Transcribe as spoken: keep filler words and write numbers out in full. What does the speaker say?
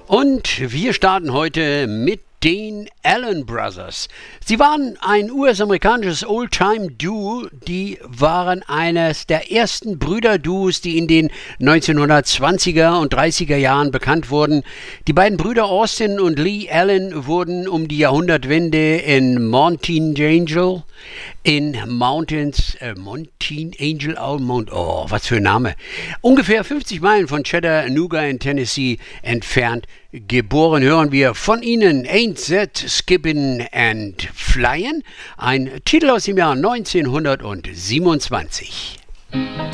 Und wir starten heute mit den Allen Brothers. Sie waren ein U S-amerikanisches Oldtime-Duo. Die waren eines der ersten Brüderduos, die in den neunzehnhundertzwanziger und dreißiger Jahren bekannt wurden. Die beiden Brüder Austin und Lee Allen wurden um die Jahrhundertwende in Mountain Angel in Mountains, äh, Mountain Angel, oh, Mount, oh, was für ein Name, ungefähr fünfzig Meilen von Chattanooga in Tennessee entfernt geboren. Hören wir von ihnen Ain't That Skippin' and Flyin', ein Titel aus dem Jahr neunzehnhundertsiebenundzwanzig.